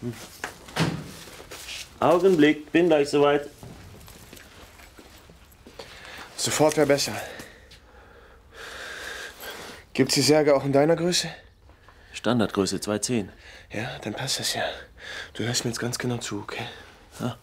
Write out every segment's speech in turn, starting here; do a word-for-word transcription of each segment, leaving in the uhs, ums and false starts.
Hm. Augenblick, bin gleich soweit. Sofort wäre besser. Gibt's die Särge auch in deiner Größe? Standardgröße zwei zehn. Ja, dann passt das ja. Du hörst mir jetzt ganz genau zu, okay? Ja.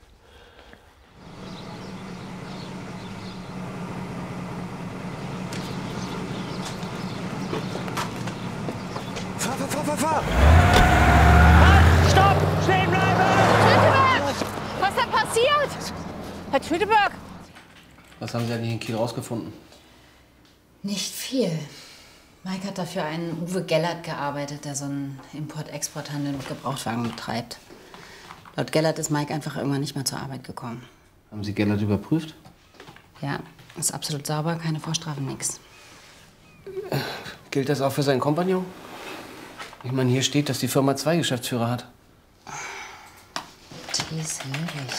Fahr, fahr, fahr, fahr, fahr! Halt! Stopp! Stehen bleiben! Tüteberg! Was ist denn passiert? Herr Tüteberg! Was haben Sie eigentlich in Kiel rausgefunden? Nicht viel. Mike hat dafür einen Uwe Gellert gearbeitet, der so einen Import-Export-Handel mit Gebrauchtwagen betreibt. Laut Gellert ist Mike einfach irgendwann nicht mehr zur Arbeit gekommen. Haben Sie Gellert überprüft? Ja, ist absolut sauber, keine Vorstrafen, nix. Gilt das auch für seinen Kompagnon? Ich meine, hier steht, dass die Firma zwei Geschäftsführer hat. Thies Hörig.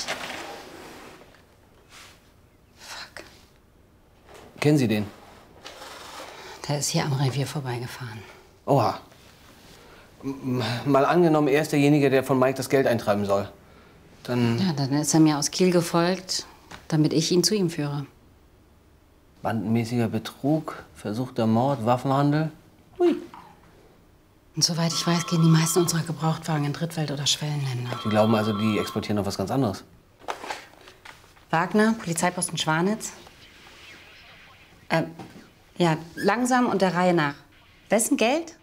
Fuck. Kennen Sie den? Der ist hier am Revier vorbeigefahren. Oha. M mal angenommen, er ist derjenige, der von Mike das Geld eintreiben soll. Dann... Ja, dann ist er mir aus Kiel gefolgt, damit ich ihn zu ihm führe. Bandenmäßiger Betrug, versuchter Mord, Waffenhandel. Ui. Und soweit ich weiß, gehen die meisten unserer Gebrauchtwagen in Drittwelt- oder Schwellenländer. Sie glauben also, die exportieren noch was ganz anderes? Wagner, Polizeiposten Schwanitz. Ähm, ja, langsam und der Reihe nach. Wessen Geld?